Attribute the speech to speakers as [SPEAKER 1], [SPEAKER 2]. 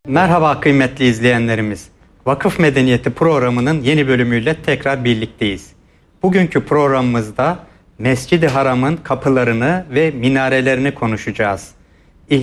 [SPEAKER 1] Merhaba kıymetli izleyenlerimiz. Vakıf Medeniyeti programının yeni bölümüyle tekrar birlikteyiz. Bugünkü programımızda Mescid-i Haram'ın kapılarını ve minarelerini konuşacağız.